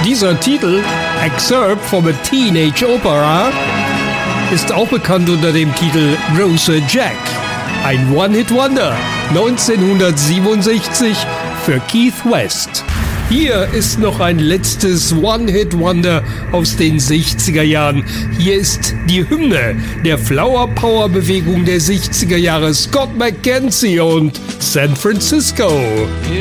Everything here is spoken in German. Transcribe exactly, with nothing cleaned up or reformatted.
Dieser Titel, Excerpt from a Teenage Opera, ist auch bekannt unter dem Titel Rosa Jack. Ein One-Hit-Wonder neunzehnhundertsiebenundsechzig für Keith West. Hier ist noch ein letztes One-Hit-Wonder aus den sechziger Jahren. Hier ist die Hymne der Flower-Power-Bewegung der sechziger Jahre, Scott McKenzie und San Francisco.